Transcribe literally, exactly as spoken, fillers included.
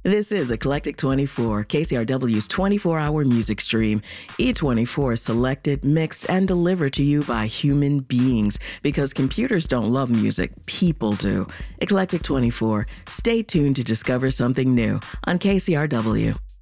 This is Eclectic twenty-four, K C R W's twenty-four hour music stream. E twenty-four is selected, mixed, and delivered to you by human beings because computers don't love music, people do. Eclectic twenty-four, stay tuned to discover something new on K C R W.